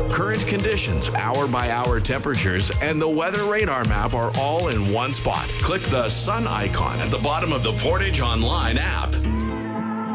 Current conditions, hour-by-hour temperatures, and the weather radar map are all in one spot. Click the sun icon at the bottom of the Portage Online app.